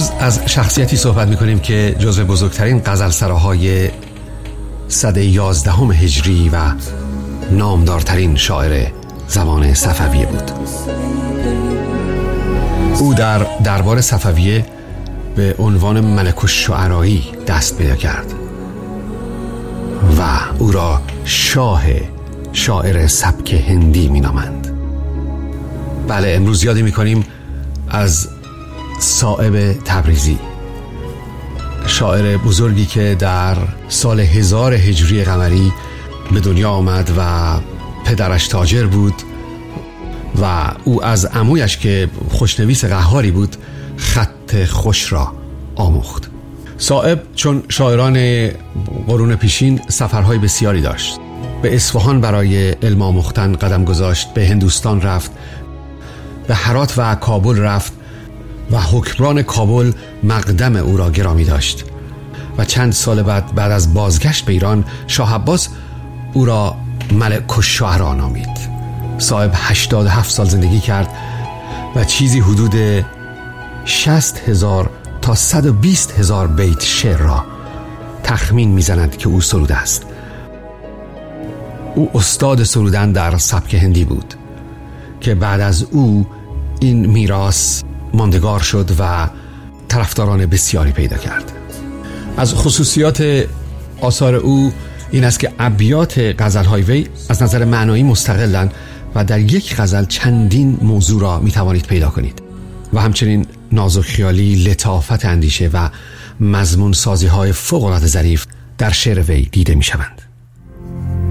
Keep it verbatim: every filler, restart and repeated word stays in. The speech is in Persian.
امروز از شخصیتی صحبت میکنیم که جزو بزرگترین غزلسراهای سده یازدهم هجری و نامدارترین شاعر زمان صفویه بود. او در دربار صفویه به عنوان ملک الشعرایی دست پیدا کرد و او را شاه شاعر سبک هندی می نامند. بله، امروز یاد می کنیم از صائب تبریزی، شاعر بزرگی که در سال هزار هجری قمری به دنیا آمد و پدرش تاجر بود و او از عمویش که خوشنویس قهاری بود خط خوش را آموخت. صائب چون شاعران قرون پیشین سفرهای بسیاری داشت. به اصفهان برای علم آموختن قدم گذاشت، به هندوستان رفت، به هرات و کابل رفت و حکمران کابل مقدم او را گرامی داشت و چند سال بعد بعد از بازگشت به ایران شاه عباس او را ملک الشعرا نامید. صائب هشتاد و هفت سال زندگی کرد و چیزی حدود شصت هزار تا صد و بیست هزار بیت شعر را تخمین میزند که او سروده است. او استاد سرودن در سبک هندی بود که بعد از او این میراث ماندگار شد و طرفداران بسیاری پیدا کرد. از خصوصیات آثار او این است که ابیات غزل‌های وی از نظر معنایی مستقلند و در یک غزل چندین موضوع را می توانید پیدا کنید و همچنین نازک خیالی، لطافت اندیشه و مضمون سازی های فوق العاده ظریف در شعر وی دیده می شوند.